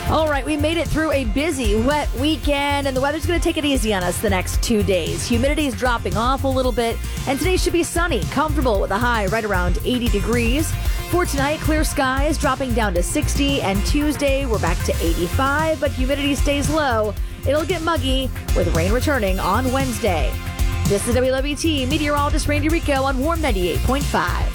All right, we made it through a busy, wet weekend, and the weather's going to take it easy on us the next 2 days. Humidity is dropping off a little bit, and today should be sunny, comfortable with a high right around 80 degrees. For tonight, clear skies dropping down to 60, and Tuesday we're back to 85, but humidity stays low. It'll get muggy with rain returning on Wednesday. This is WLBT meteorologist Randy Rico on Warm 98.5.